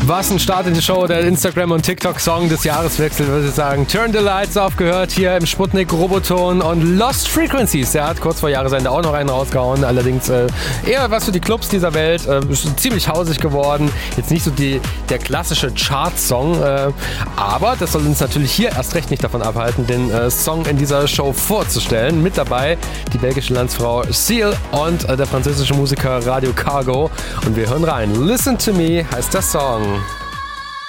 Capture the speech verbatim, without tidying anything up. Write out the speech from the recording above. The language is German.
Was ein Start in die Show, der Instagram- und TikTok-Song des Jahreswechsels, würde ich sagen. Turn the Lights Off gehört hier im Sputnik Roboton und Lost Frequencies. Der hat kurz vor Jahresende auch noch einen rausgehauen. Allerdings äh, eher was für die Clubs dieser Welt. Äh, ist ziemlich hausig geworden. Jetzt nicht so die, der klassische Chart-Song. Äh, aber das soll uns natürlich hier erst recht nicht davon abhalten, den äh, Song in dieser Show vorzustellen. Mit dabei die belgische Landsfrau Seal und äh, der französische Musiker Radio Cargo. Und wir hören rein. Listen to Me heißt der Song.